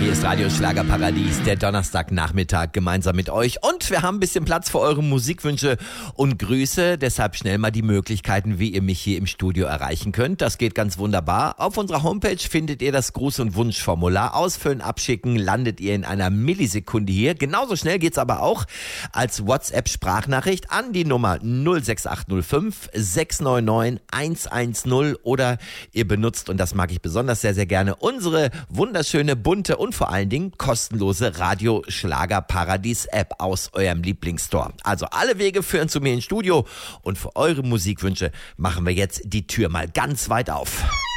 Hier ist Radio Schlagerparadies, der Donnerstagnachmittag gemeinsam mit euch. Und wir haben ein bisschen Platz für eure Musikwünsche und Grüße. Deshalb schnell mal die Möglichkeiten, wie ihr mich hier im Studio erreichen könnt. Das geht ganz wunderbar. Auf unserer Homepage findet ihr das Gruß- und Wunschformular. Ausfüllen, abschicken, landet ihr in einer Millisekunde hier. Genauso schnell geht's aber auch als WhatsApp-Sprachnachricht an die Nummer 06805 699 110 oder ihr benutzt, und das mag ich besonders sehr, sehr gerne, unsere wunderschöne, bunte und vor allen Dingen kostenlose Radio Schlagerparadies App aus eurem Lieblingsstore. Also alle Wege führen zu mir ins Studio und für eure Musikwünsche machen wir jetzt die Tür mal ganz weit auf.